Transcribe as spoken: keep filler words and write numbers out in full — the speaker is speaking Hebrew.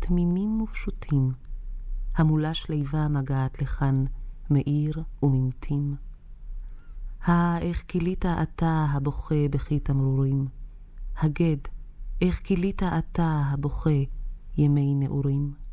תמימים ופשוטים, המולש ליבה מגעת לכאן, מאיר וממתים. הא, איך כילית אתה הבוכה בכי תמרורים, הגד, איך כילית אתה הבוכה ימי נעורים.